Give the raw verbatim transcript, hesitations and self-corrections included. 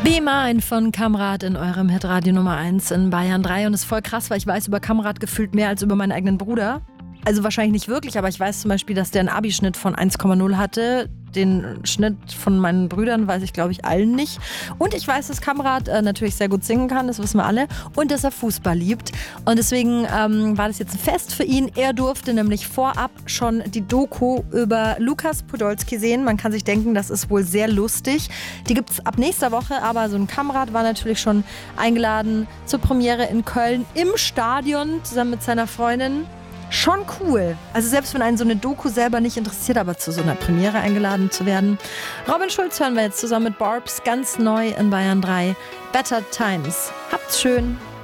Be Mine von Kamrat in eurem Hitradio Nummer eins in Bayern drei. Und es ist voll krass, weil ich weiß über Kamrat gefühlt mehr als über meinen eigenen Bruder. Also wahrscheinlich nicht wirklich, aber ich weiß zum Beispiel, dass der einen Abischnitt von eins Komma null hatte. Den Schnitt von meinen Brüdern weiß ich, glaube ich, allen nicht. Und ich weiß, dass Kamrat äh, natürlich sehr gut singen kann, das wissen wir alle. Und dass er Fußball liebt. Und deswegen ähm, war das jetzt ein Fest für ihn. Er durfte nämlich vorab schon die Doku über Lukas Podolski sehen. Man kann sich denken, das ist wohl sehr lustig. Die gibt es ab nächster Woche, aber so ein Kamrat war natürlich schon eingeladen zur Premiere in Köln im Stadion zusammen mit seiner Freundin. Schon cool. Also selbst wenn einen so eine Doku selber nicht interessiert, aber zu so einer Premiere eingeladen zu werden. Robin Schulz hören wir jetzt zusammen mit Barbs ganz neu in Bayern drei. Better Times. Habt's schön.